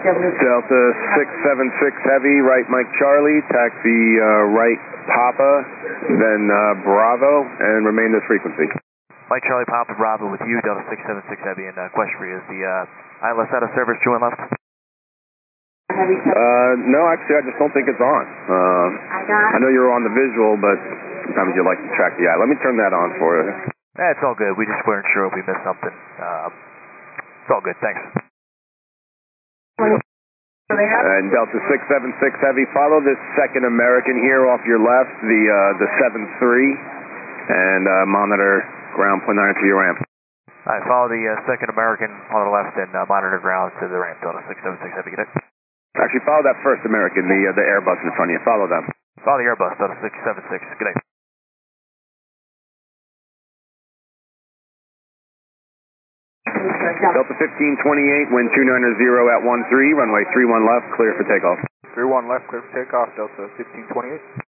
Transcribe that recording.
Delta 676 Heavy, right Mike Charlie, taxi right Papa, then Bravo, and remain this frequency. Mike Charlie Papa Bravo with you, Delta 676 Heavy, and question for you is the ILS out of service, true and left? No, actually I just don't think it's on. I know you're on the visual, but sometimes you like to track the eye. Let me turn that on for you. It's all good. We just weren't sure if we missed something. It's all good. Thanks. And Delta 676 Heavy, follow this second American here off your left, the 7-3, and monitor ground point 9 to your ramp. Alright, follow the second American on the left and monitor ground to the ramp, Delta 676 Heavy. Good day. Actually, follow that first American, the Airbus in front of you. Follow them. Follow the Airbus, Delta 676. Good day. Delta 1528, wind 290 at 13, runway 31 left, clear for takeoff. 31 left, clear for takeoff, Delta 1528.